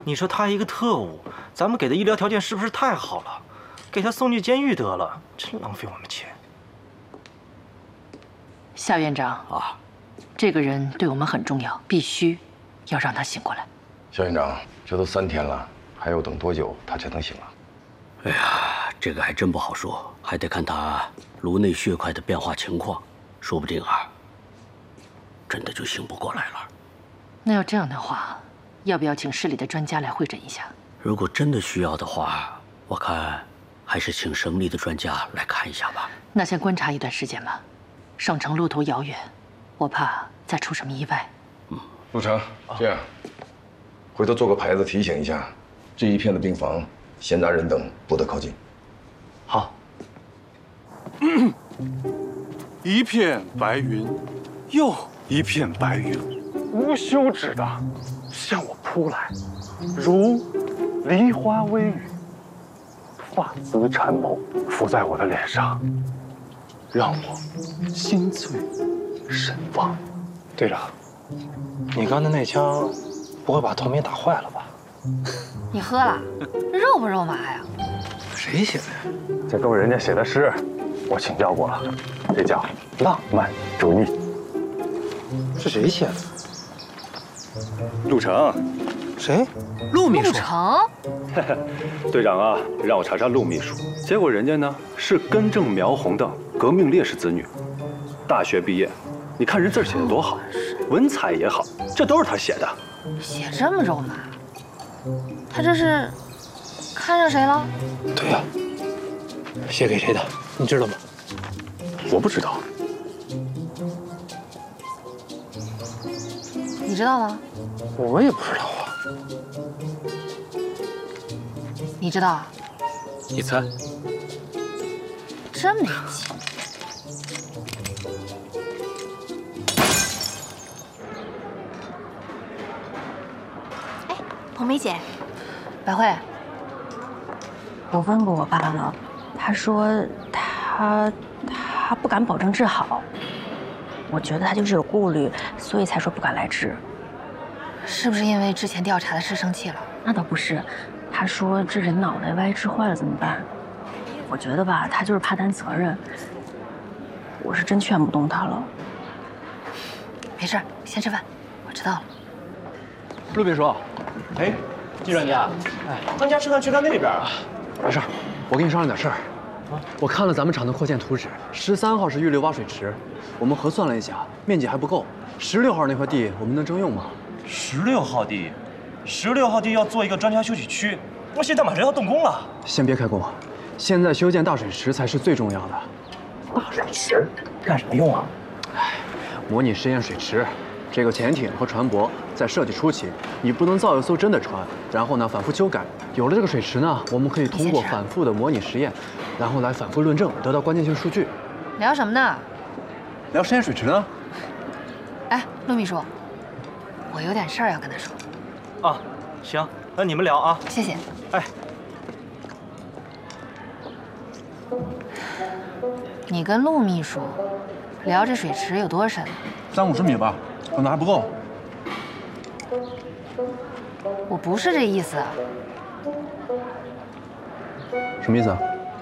你说他一个特务，咱们给的医疗条件是不是太好了？给他送进监狱得了，真浪费我们钱。 夏院长啊， 这个人对我们很重要，必须要让他醒过来。 肖院长，这都3天了，还要等多久他才能醒啊？ 哎呀，这个还真不好说，还得看他颅内血块的变化情况，说不定啊，真的就醒不过来了。 那要这样的话，要不要请市里的专家来会诊一下？ 如果真的需要的话，我看还是请省里的专家来看一下吧。 那先观察一段时间吧。省城路途遥远，我怕再出什么意外。 陆成，这样，回头做个牌子提醒一下，这一片的病房，闲杂人等不得靠近。 好。 一片白云，又一片白云，无休止的向我扑来，如梨花微雨，发丝缠谋拂在我的脸上，让我心醉神忘。 队长，你刚才那枪不会把头面打坏了吧？ 你喝了，肉不肉麻呀？ 谁写的呀？ 这都是人家写的诗，我请教过了，这叫浪漫主义。 是谁写的？ 陆成， 谁？陆秘书。 陆成， 队长啊，让我查查陆秘书，结果人家呢是根正苗红的革命烈士子女，大学毕业，你看人字写的多好，文采也好，这都是他写的。 写这么肉麻，他这是看上谁了？ 对呀，写给谁的？你知道吗？ 我不知道， 你知道吗？ 我也不知道啊。 你知道啊？ 你猜？ 真没劲。哎，红梅姐，百惠， 我问过我爸了，他说他不敢保证治好，我觉得他就是有顾虑，所以才说不敢来治。 是不是因为之前调查的事生气了？ 那倒不是，他说这人脑袋歪治坏了怎么办？我觉得吧，他就是怕担责任。我是真劝不动他了。 没事，先吃饭，我知道了。 陆秘书， 哎，季专家，专家吃饭去看那边啊。 没事，我跟你商量点事儿。我看了咱们厂的扩建图纸，13号是预留挖水池，我们核算了一下，面积还不够。16号那块地我们能征用吗 16号地，16号地要做一个专家休息区，那现在马上要动工了。 先别开工，现在修建大水池才是最重要的。 大水池干什么用啊？ 模拟实验水池，这个潜艇和船舶在设计初期，你不能造一艘真的船，然后呢反复修改。有了这个水池呢，我们可以通过反复的模拟实验，然后来反复论证，得到关键性数据。 聊什么呢？ 聊实验水池呢？ 哎，陆秘书，我有点事儿要跟他说。 啊，行，那你们聊啊。 谢谢。 哎， 你跟陆秘书聊这水池有多深 ？30-50米吧，可能还不够。 我不是这意思。 什么意思啊？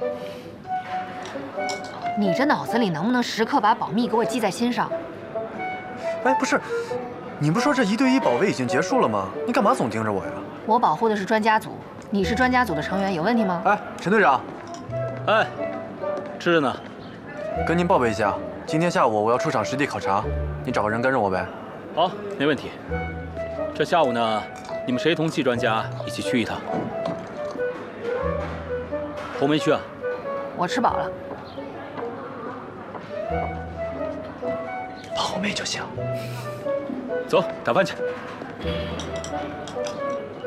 你这脑子里能不能时刻把保密给我记在心上？ 哎，不是，你不说这1对1保卫已经结束了吗？你干嘛总盯着我呀？ 我保护的是专家组，你是专家组的成员，有问题吗？ 哎，陈队长， 哎，吃着呢。 跟您报备一下，今天下午我要出厂实地考察，你找个人跟着我呗。 好，没问题。这下午呢，你们谁同季专家一起去一趟？红梅去啊？ 我吃饱了。 泡妹就行。 走，打饭去。